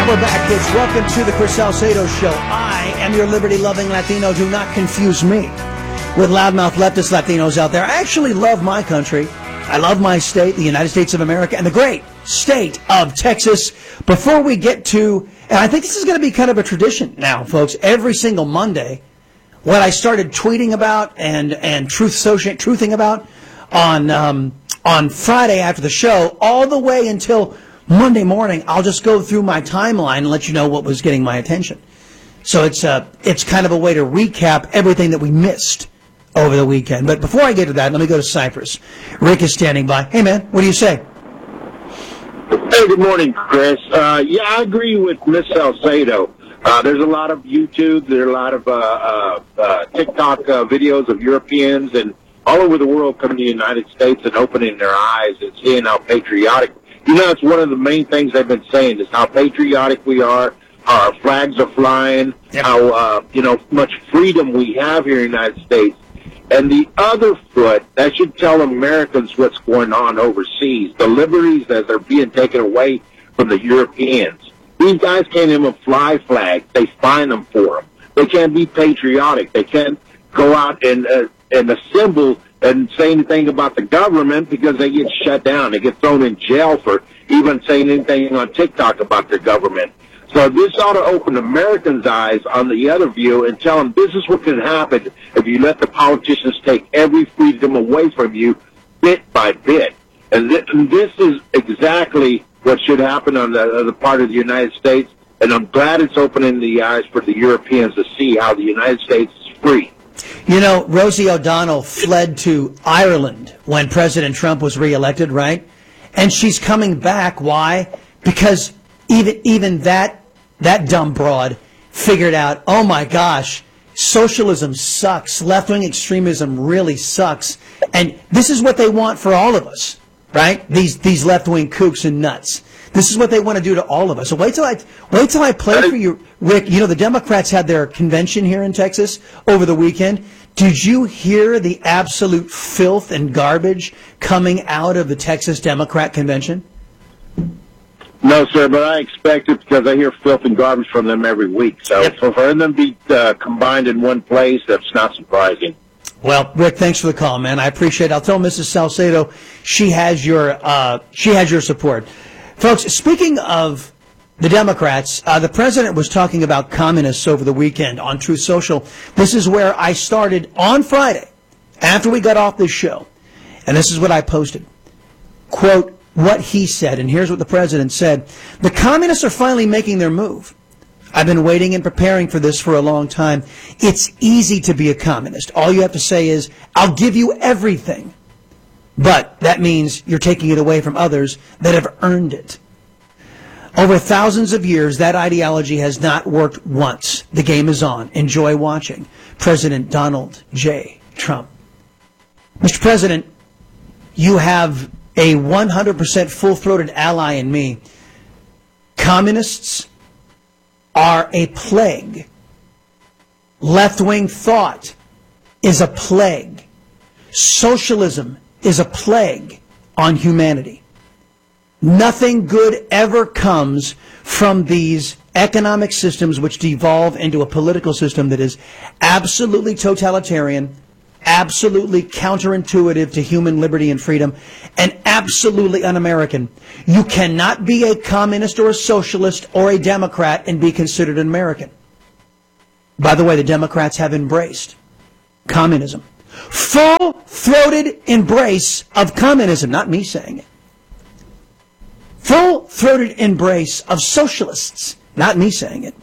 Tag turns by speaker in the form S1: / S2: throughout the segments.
S1: we're back, kids. Welcome to the Chris Salcedo Show. I am your liberty-loving Latino. Do not confuse me with loudmouth leftist Latinos out there. I actually love my country. I love my state, the United States of America, and the great state of Texas. Before we get to, and I think this is going to be kind of a tradition now, folks, every single Monday, what I started tweeting about and truthing about on Friday after the show, all the way until Monday morning, I'll just go through my timeline and let you know what was getting my attention. So it's kind of a way to recap everything that we missed over the weekend. But before I get to that, let me go to Cyprus. Rick is standing by. Hey, man, what do you say?
S2: Hey, good morning, Chris. Yeah, I agree with Miss Salcedo. There's a lot of YouTube, there are a lot of TikTok videos of Europeans and all over the world coming to the United States and opening their eyes and seeing how patriotic. You know, it's one of the main things they've been saying is how patriotic we are, how our flags are flying, how, much freedom we have here in the United States. And the other foot, that should tell Americans what's going on overseas, the liberties that are being taken away from the Europeans. These guys can't even fly flags. They fine them for them. They can't be patriotic. They can't go out and assemble and say anything about the government because they get shut down. They get thrown in jail for even saying anything on TikTok about their government. So this ought to open Americans' eyes on the other view and tell them this is what can happen if you let the politicians take every freedom away from you bit by bit. And this is exactly what should happen on the part of the United States. And I'm glad it's opening the eyes for the Europeans to see how the United States is free.
S1: You know, Rosie O'Donnell fled to Ireland when President Trump was reelected, right? And she's coming back. Why? Because even that dumb broad figured out, oh my gosh, socialism sucks. Left-wing extremism really sucks. And this is what they want for all of us, right? These left-wing kooks and nuts. This is what they want to do to all of us. So wait till I play for you, Rick. You know, the Democrats had their convention here in Texas over the weekend. Did you hear the absolute filth and garbage coming out of the Texas Democrat convention?
S2: No, sir, but I expect it because I hear filth and garbage from them every week. So for them to be combined in one place, that's not surprising. Well,
S1: Rick, thanks for the call, man. I appreciate it. I'll tell Mrs. Salcedo she has your support. Folks, speaking of the Democrats, the president was talking about communists over the weekend on Truth Social. This is where I started on Friday after we got off this show. And this is what I posted. Quote, what he said, and here's what the president said. The communists are finally making their move. I've been waiting and preparing for this for a long time. It's easy to be a communist. All you have to say is, I'll give you everything. But that means you're taking it away from others that have earned it. Over thousands of years, that ideology has not worked once. The game is on. Enjoy watching. President Donald J. Trump. Mr. President, you have a 100% full-throated ally in me. Communists are a plague. Left-wing thought is a plague. Socialism is a plague on humanity. Nothing good ever comes from these economic systems which devolve into a political system that is absolutely totalitarian, absolutely counterintuitive to human liberty and freedom, and absolutely un-American. You cannot be a communist or a socialist or a Democrat and be considered an American. By the way, the Democrats have embraced communism. Full-throated embrace of communism, not me saying it. Full-throated embrace of socialists, not me saying it.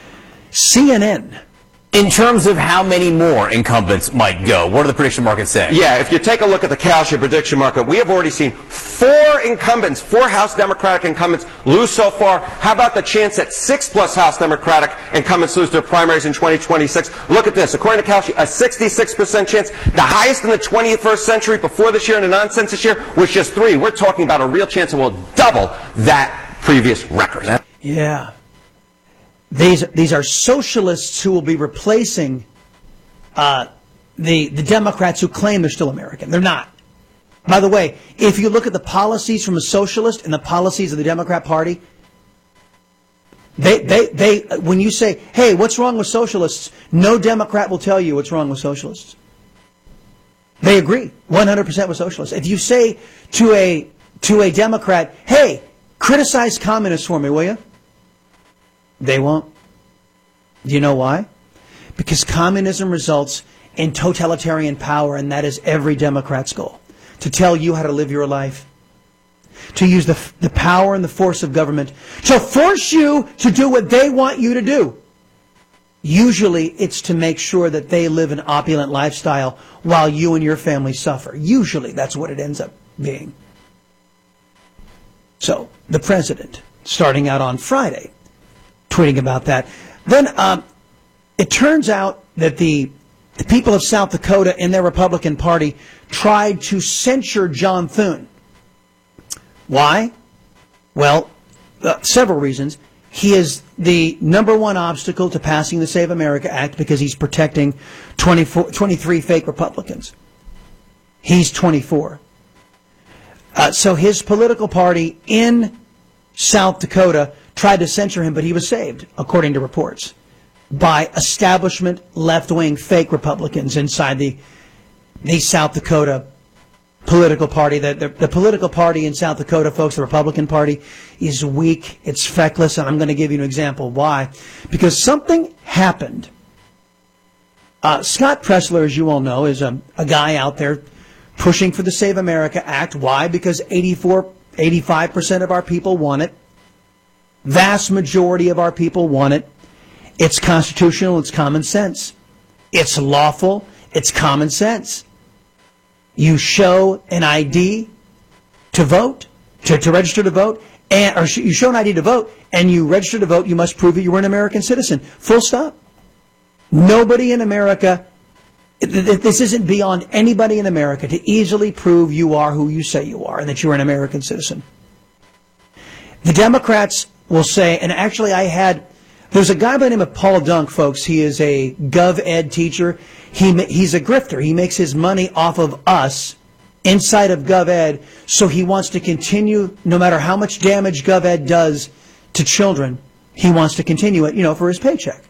S1: CNN.
S3: In terms of how many more incumbents might go, what are the prediction markets saying?
S4: Yeah, if you take a look at the Kalshi prediction market, we have already seen four House Democratic incumbents lose so far. How about the chance that 6+ House Democratic incumbents lose their primaries in 2026? Look at this. According to Kalshi, a 66% chance. The highest in the 21st century before this year in a non-census year was just 3. We're talking about a real chance that will double that previous record.
S1: Yeah. These are socialists who will be replacing the Democrats who claim they're still American. They're not. By the way, if you look at the policies from a socialist and the policies of the Democrat Party, When you say, hey, what's wrong with socialists? No Democrat will tell you what's wrong with socialists. They agree 100% with socialists. If you say to a Democrat, hey, criticize communists for me, will you? They won't. Do you know why? Because communism results in totalitarian power, and that is every Democrat's goal. To tell you how to live your life. To use the power and the force of government to force you to do what they want you to do. Usually it's to make sure that they live an opulent lifestyle while you and your family suffer. Usually that's what it ends up being. So, the president, starting out on Friday, tweeting about that. Then it turns out that the people of South Dakota in their Republican Party tried to censure John Thune. Why? Well, several reasons. He is the number one obstacle to passing the Save America Act because he's protecting 23 fake Republicans. He's 24. So his political party in South Dakota tried to censure him, but he was saved, according to reports, by establishment left-wing fake Republicans inside the South Dakota political party. The political party in South Dakota, folks, the Republican Party, is weak. It's feckless, and I'm going to give you an example. Why? Because something happened. Scott Presler, as you all know, is a guy out there pushing for the Save America Act. Why? Because 85% of our people want it. Vast majority of our people want it. It's constitutional. It's common sense. It's lawful. It's common sense. You show an ID to vote, to register to vote, or you show an ID to vote, and you register to vote, you must prove that you were an American citizen. Full stop. Nobody in America, this isn't beyond anybody in America to easily prove you are who you say you are and that you're an American citizen. The Democrats will say, and actually there's a guy by the name of Paul Dunk, folks. He is a Gov Ed teacher. He's a grifter. He makes his money off of us inside of Gov Ed, so he wants to continue, no matter how much damage Gov Ed does to children, he wants to continue it, for his paycheck.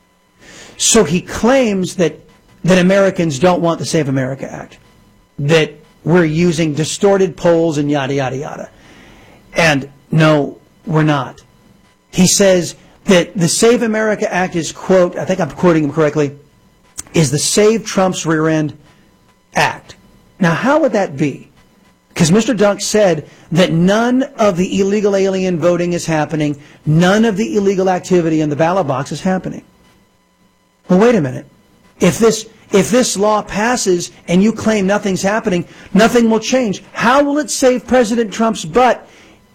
S1: So he claims that Americans don't want the Save America Act, that we're using distorted polls and yada, yada, yada. And no, we're not. He says that the Save America Act is, quote, I think I'm quoting him correctly, is the Save Trump's Rear End Act. Now, how would that be? Because Mr. Dunk said that none of the illegal alien voting is happening, none of the illegal activity in the ballot box is happening. Well, wait a minute. If this law passes and you claim nothing's happening, nothing will change. How will it save President Trump's butt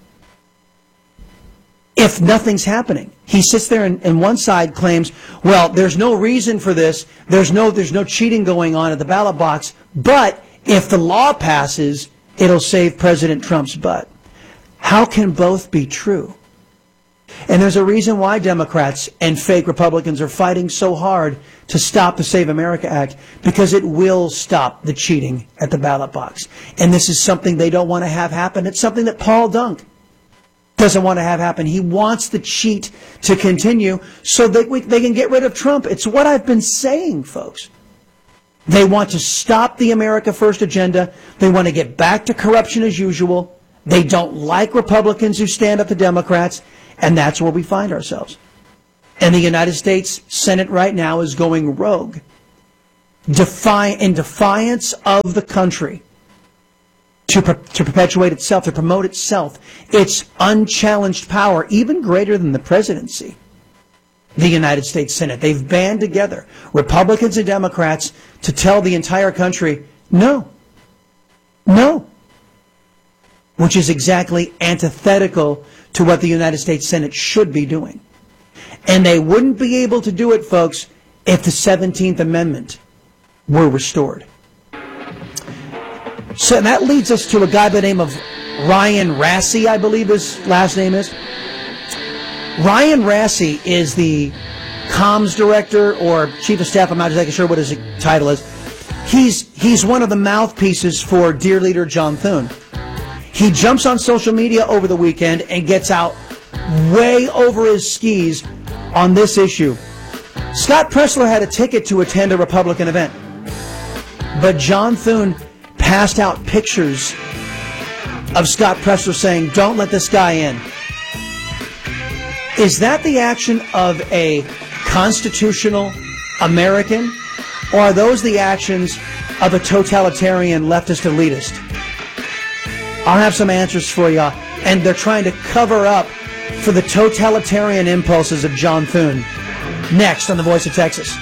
S1: if nothing's happening? He sits there and one side claims, well, there's no reason for this. There's no cheating going on at the ballot box. But if the law passes, it'll save President Trump's butt. How can both be true? And there's a reason why Democrats and fake Republicans are fighting so hard to stop the Save America Act, because it will stop the cheating at the ballot box. And this is something they don't want to have happen. It's something that Paul Dunk doesn't want to have happen. He wants the cheat to continue so that they can get rid of Trump. It's what I've been saying, folks. They want to stop the America First agenda. They want to get back to corruption as usual. They don't like Republicans who stand up to Democrats, and that's where we find ourselves. And the United States Senate right now is going rogue, in defiance of the country, to perpetuate itself, to promote itself, its unchallenged power, even greater than the presidency. The United States Senate, they've band together, Republicans and Democrats, to tell the entire country, no, no, which is exactly antithetical to what the United States Senate should be doing. And they wouldn't be able to do it, folks, if the 17th Amendment were restored. So that leads us to a guy by the name of Ryan Rassi, I believe his last name is. Ryan Rassi is the comms director or chief of staff. I'm not exactly sure what his title is. He's one of the mouthpieces for Dear Leader John Thune. He jumps on social media over the weekend and gets out way over his skis on this issue. Scott Presler had a ticket to attend a Republican event, but John Thune passed out pictures of Scott Presler saying, "Don't let this guy in." Is that the action of a constitutional American, or are those the actions of a totalitarian leftist elitist? I'll have some answers for you, and they're trying to cover up for the totalitarian impulses of John Thune. Next on The Voice of Texas.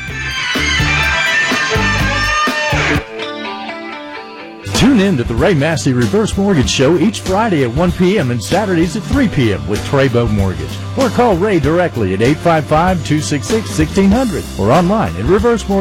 S5: Tune in to the Ray Massey Reverse Mortgage Show each Friday at 1 p.m. and Saturdays at 3 p.m. with Treybo Mortgage. Or call Ray directly at 855-266-1600 or online at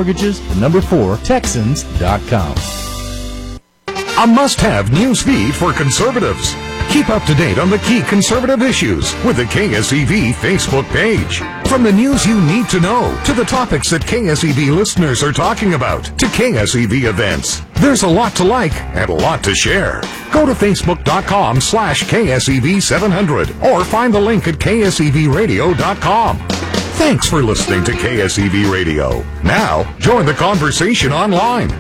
S5: reversemortgages4texans.com.
S6: A must-have news feed for conservatives. Keep up to date on the key conservative issues with the KSEV Facebook page. From the news you need to know, to the topics that KSEV listeners are talking about, to KSEV events. There's a lot to like and a lot to share. Go to facebook.com/KSEV700 or find the link at KSEVradio.com. Thanks for listening to KSEV Radio. Now, join the conversation online.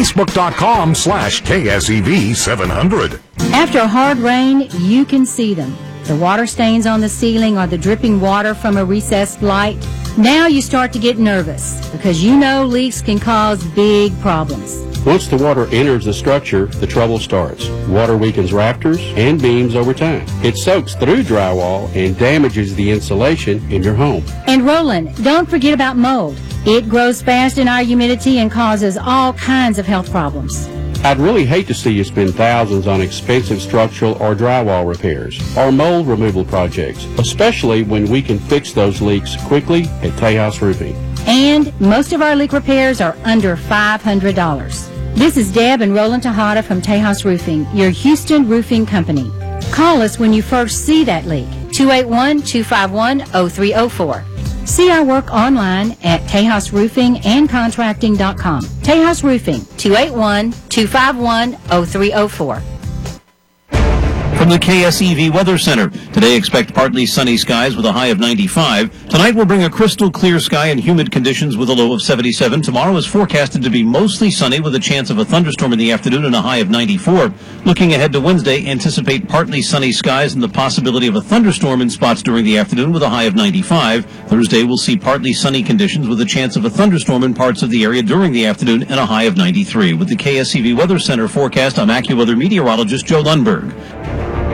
S6: Facebook.com/KSEV700.
S7: After a hard rain, you can see them. The water stains on the ceiling or the dripping water from a recessed light. Now you start to get nervous because you know leaks can cause big problems.
S8: Once the water enters the structure, the trouble starts. Water weakens rafters and beams over time. It soaks through drywall and damages the insulation in your home.
S7: And Roland, don't forget about mold. It grows fast in our humidity and causes all kinds of health problems.
S8: I'd really hate to see you spend thousands on expensive structural or drywall repairs or mold removal projects, especially when we can fix those leaks quickly at Tejas Roofing.
S7: And most of our leak repairs are under $500. This is Deb and Roland Tejada from Tejas Roofing, your Houston roofing company. Call us when you first see that leak, 281-251-0304. See our work online at TejasRoofingandContracting.com. Tejas Roofing, 281-251-0304.
S9: From the KSEV Weather Center. Today, expect partly sunny skies with a high of 95. Tonight will bring a crystal clear sky and humid conditions with a low of 77. Tomorrow is forecasted to be mostly sunny with a chance of a thunderstorm in the afternoon and a high of 94. Looking ahead to Wednesday, anticipate partly sunny skies and the possibility of a thunderstorm in spots during the afternoon with a high of 95. Thursday, we'll see partly sunny conditions with a chance of a thunderstorm in parts of the area during the afternoon and a high of 93. With the KSEV Weather Center forecast, I'm AccuWeather meteorologist Joe Lundberg.